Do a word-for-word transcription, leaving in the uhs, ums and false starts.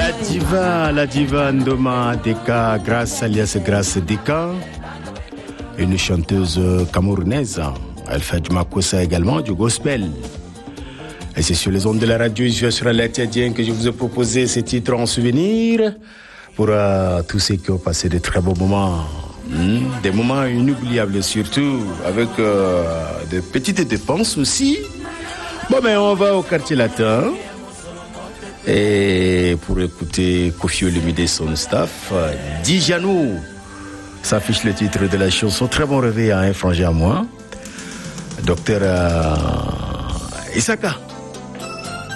La diva, la diva Ndoma Deka, Grace alias Grace Deka, une chanteuse camerounaise. Elle fait du makossa également, du gospel. Et c'est sur les ondes de la radio sur la Tiadienne que je vous ai proposé ces titres en souvenir pour euh, tous ceux qui ont passé de très beaux moments. Mmh, des moments inoubliables surtout, avec euh, de petites dépenses aussi. Bon, mais on va au quartier latin. Et pour écouter Kofi Olomide et son staff, Dijanou s'affiche le titre de la chanson. Très bon réveil à un frangin à moi. Docteur euh, Isaka.